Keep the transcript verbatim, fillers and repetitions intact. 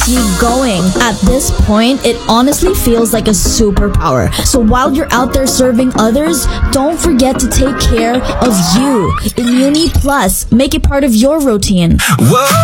you going. At this point, it honestly feels like a superpower. So while you're out there serving others, don't forget to take care of you. Imuni Plus, make it part of your routine. Whoa.